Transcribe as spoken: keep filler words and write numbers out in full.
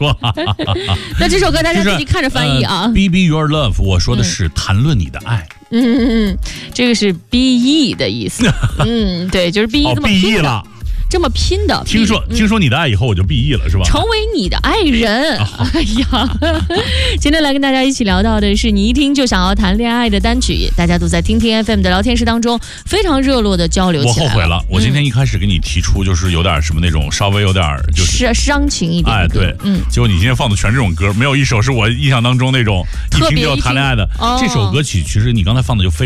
说。 那这首歌大家自己看着翻译啊。 就是呃、be be your love， 我说的是谈论你的爱。 嗯嗯嗯，这个是 be ye 的意思。嗯，对，就是 be ye 这么拼的。 哦 be ye 了。 这么拼的， 听说、嗯、听说你的爱以后我就毕业了是吧？ 成为你的爱人。啊、哎呀，今天来跟大家一起聊到的是你一听就想要谈恋爱的单曲，大家都在听听 F M 的聊天室当中非常热络的交流起来了。 我后悔了，我今天一开始给你提出就是有点什么那种稍微有点就是伤情一点， 哎对，嗯，结果你今天放的全这种歌，没有一首是我印象当中那种一听就要谈恋爱的。哦、这首歌曲其实你刚才放的就非常。